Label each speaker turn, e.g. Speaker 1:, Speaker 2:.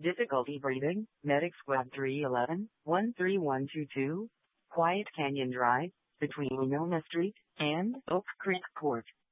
Speaker 1: Difficulty breathing, Medic Squad 311, 13122, Quiet Canyon Drive, between Winona Street and Oak Creek Court.